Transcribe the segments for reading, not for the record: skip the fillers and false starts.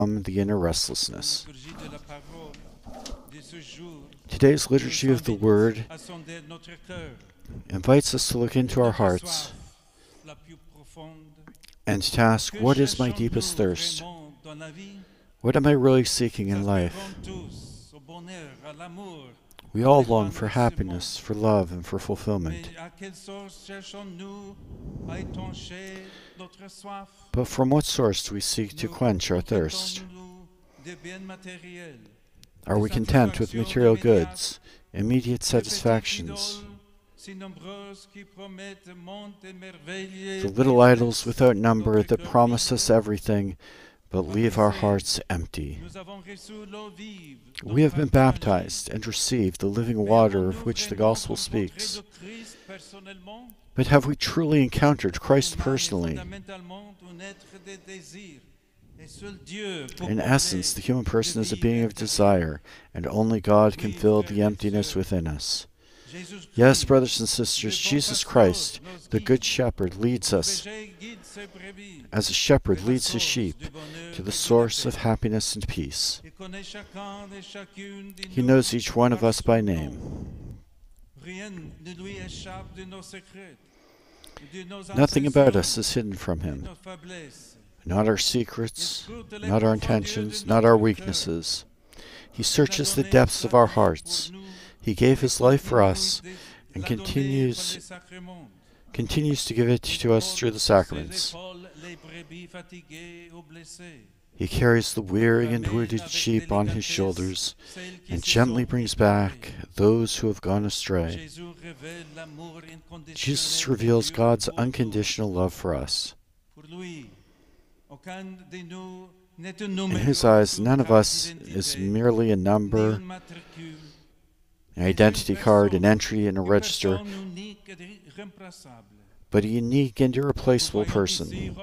the inner restlessness. Today's liturgy of the Word invites us to look into our hearts and to ask, what is my deepest thirst? What am I really seeking in life? We all long for happiness, for love, and for fulfillment. But from what source do we seek to quench our thirst? Are we content with material goods, immediate satisfactions, the little idols without number that promise us everything but leave our hearts empty? We have been baptized and received the living water of which the gospel speaks. But have we truly encountered Christ personally? In essence, the human person is a being of desire, and only God can fill the emptiness within us. Yes, brothers and sisters, Jesus Christ, the Good Shepherd, leads us, as a shepherd leads his sheep, to the source of happiness and peace. He knows each one of us by name. Nothing about us is hidden from him. Not our secrets, not our intentions, not our weaknesses. He searches the depths of our hearts. He gave his life for us and continues to give it to us through the sacraments. He carries the weary and wounded sheep on his shoulders and gently brings back those who have gone astray. Jesus reveals God's unconditional love for us. In his eyes, none of us is merely a number, an identity card, an entry in a register, but a unique and irreplaceable person.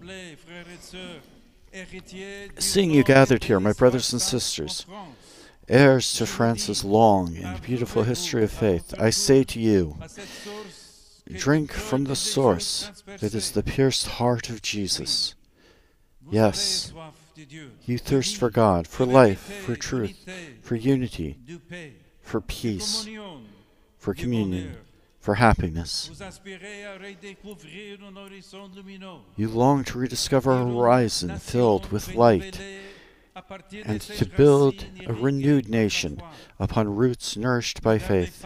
Seeing you gathered here, my brothers and sisters, heirs to France's long and beautiful history of faith, I say to you, drink from the source that is the pierced heart of Jesus. Yes, you thirst for God, for life, for truth, for unity, for peace, for communion, for happiness. You long to rediscover a horizon filled with light and to build a renewed nation upon roots nourished by faith.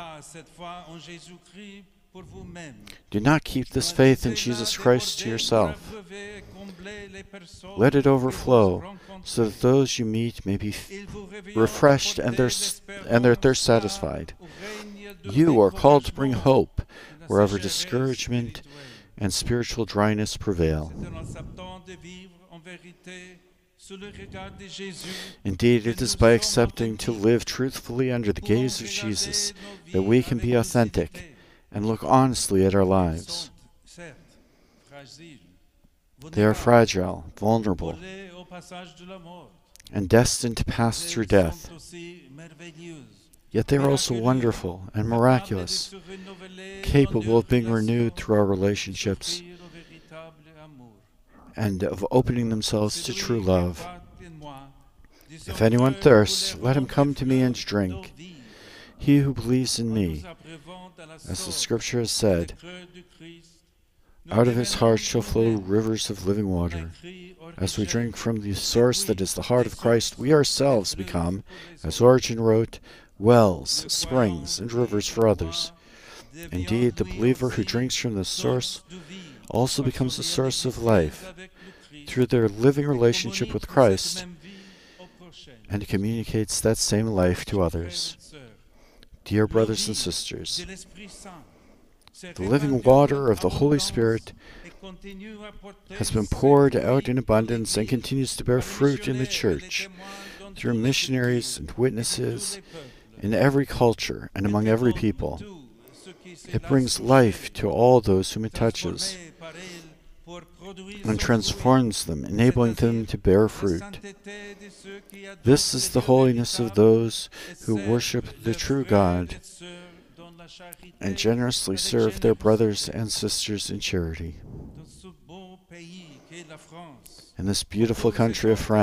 Do not keep this faith in Jesus Christ to yourself. Let it overflow, so that those you meet may be refreshed and their thirst satisfied. You are called to bring hope wherever discouragement and spiritual dryness prevail. Indeed, it is by accepting to live truthfully under the gaze of Jesus that we can be authentic and look honestly at our lives. They are fragile, vulnerable, and destined to pass through death. Yet they are also wonderful and miraculous, capable of being renewed through our relationships and of opening themselves to true love. If anyone thirsts, let him come to me and drink. He who believes in me, as the Scripture has said, out of his heart shall flow rivers of living water. As we drink from the source that is the heart of Christ, we ourselves become, as Origen wrote, wells, springs, and rivers for others. Indeed, the believer who drinks from this source also becomes a source of life through their living relationship with Christ and communicates that same life to others. Dear brothers and sisters, the living water of the Holy Spirit has been poured out in abundance and continues to bear fruit in the Church through missionaries and witnesses in every culture and among every people. It brings life to all those whom it touches and transforms them, enabling them to bear fruit. This is the holiness of those who worship the true God and generously serve their brothers and sisters in charity. In this beautiful country of France,